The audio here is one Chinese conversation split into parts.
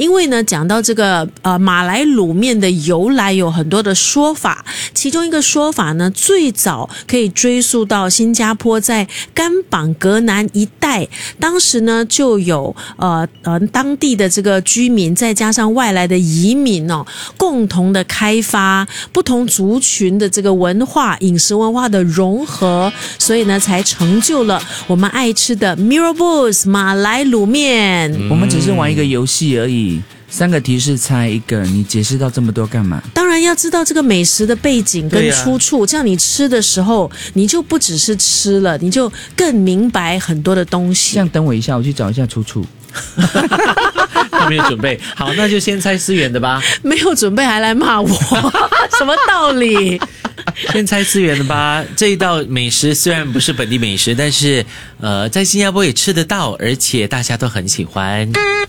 因为呢，讲到这个马来卤面的由来有很多的说法，其中一个说法呢，最早可以追溯到新加坡在甘榜格南一带，当时呢就有当地的这个居民再加上外来的移民共同的开发不同族群的这个文化饮食文化的融合，所以呢才成就了我们爱吃的 Mirabos 马来卤面。 我们只是玩一个游戏而已，3个提示猜一个，你解释到这么多干嘛？ 当然要知道这个美食的背景跟出处，这样你吃的时候你就不只是吃了，你就更明白很多的东西。 这样等我一下，我去找一下出处。 他没有准备好，那就先猜思源的吧。 没有准备还来骂我什么道理？ 先猜思源的吧。这一道美食虽然不是本地美食，但是在新加坡也吃得到，而且大家都很喜欢。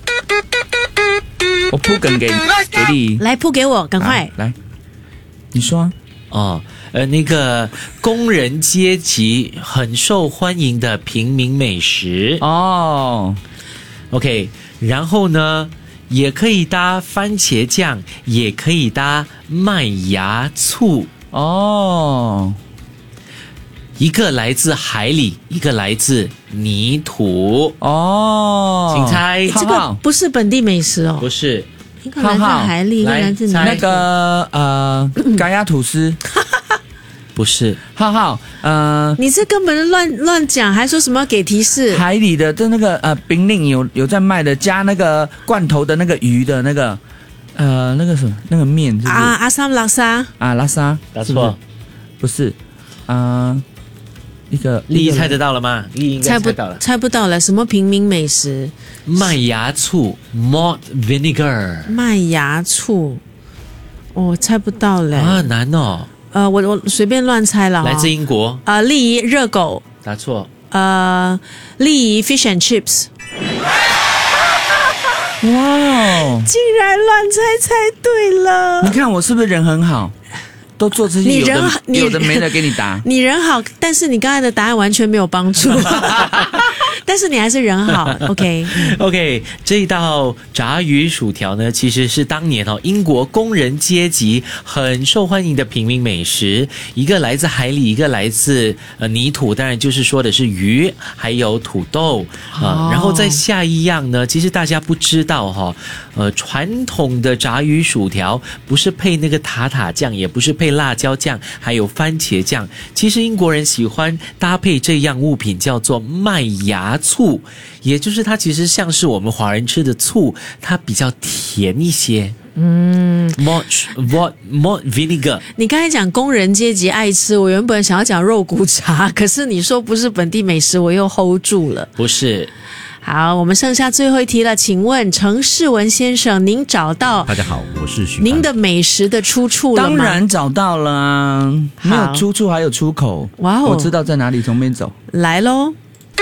我铺梗给你， 来铺给我，赶快来，你说那个工人阶级很受欢迎的平民美食哦。 OK， 然后呢，也可以搭番茄酱，也可以搭麦芽醋哦。 一个来自海里，一个来自泥土哦。 请猜， 这个不是本地美食哦， 不是。 一个来自海里，一个来自泥土。 那个嘎亚吐司。 不是， 浩， 你这根本乱讲，还说什么给提示？ 海里的那个冰令有在卖的，加那个罐头的那个鱼的那个那个什么那个面是不是阿萨拉沙拉沙， 答错， 不是一个丽猜得到了吗？丽应该猜到了， 猜不到了，什么平民美食？ 麦芽醋 malt vinegar， 麦芽醋，猜不到嘞啊，难哦。 我随便乱猜了。 来自英国。 丽怡热狗。 答错。 丽怡 fish and chips。 哇哦！ 竟然乱猜对了！ 你看我是不是人很好？都做这些有的没的给你答。 你人好，但是你刚才的答案完全没有帮助。但是你还是人好 ，OK。 这一道炸鱼薯条呢，其实是当年英国工人阶级很受欢迎的平民美食，一个来自海里，一个来自泥土，当然就是说的是鱼，还有土豆然后再下一样呢，其实大家不知道传统的炸鱼薯条不是配那个塔塔酱，也不是配辣椒酱，还有番茄酱，其实英国人喜欢搭配这样物品叫做麦芽醋，也就是它其实像是我们华人吃的醋，它比较甜一些。malt vinegar。 你刚才讲工人阶级爱吃，我原本想要讲肉骨茶，可是你说不是本地美食，我又 hold 住了。 不是。 好，我们剩下最后一题了，请问程世文先生，您找到大家好，我是许您的美食的出处了吗？ 当然找到了啊，没有出处还有出口。 哇哦， 我知道在哪里，从边走。 来咯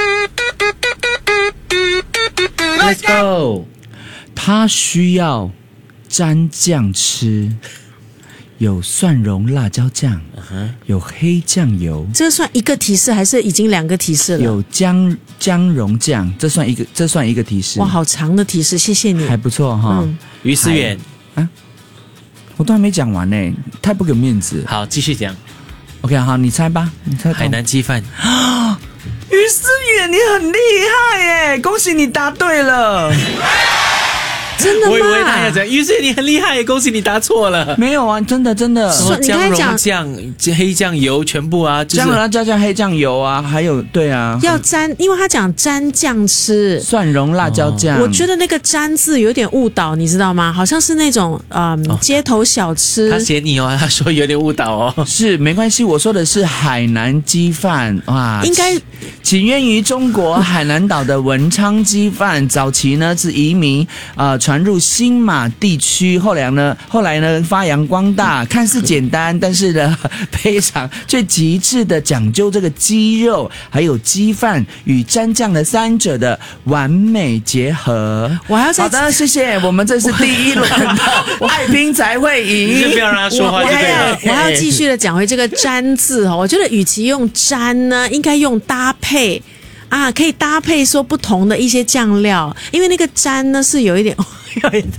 Let's go。 它需要沾酱吃，有蒜蓉辣椒酱，有黑酱油。 这算一个提示还是已经2个提示了？ 有姜蓉酱，这算一个提示。 哇，好长的提示，谢谢你， 还不错哈。 于思远我都还没讲完呢，太不给面子。 好，继续讲。 OK， 好，你猜吧，你猜。 海南鸡饭。 于思远，你很厉害耶，恭喜你答对了。 真的吗？ 我以为他要讲，于是你很厉害，恭喜你答错了。 没有啊，真的。 什么姜蓉酱、黑酱油全部啊， 姜蓉辣椒酱、黑酱油啊，还有对啊， 要沾，因为他讲沾酱吃， 蒜蓉辣椒酱。 我觉得那个沾字有点误导，你知道吗？好像是那种街头小吃。 他写你他说有点误导哦。 是没关系，我说的是海南鸡饭哇， 应该起源于中国海南岛的文昌鸡饭，早期呢是移民传入新马地区，后来呢发扬光大，看似简单，但是呢非常最极致的讲究这个鸡肉还有鸡饭与蘸酱的3者的完美结合。好的，谢谢，我们这是第1轮的爱拼才会赢。 你就不要让他说话就对了。 我还要继续的讲回这个沾字我觉得与其用沾呢，应该用搭配可以搭配说不同的一些酱料，因为那个沾呢是有一点